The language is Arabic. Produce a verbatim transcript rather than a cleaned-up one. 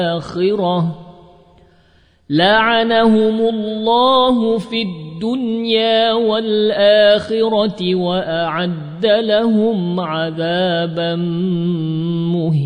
الآخرة لعنهم الله في الدنيا والآخرة وأعد لهم عذابا مهينا.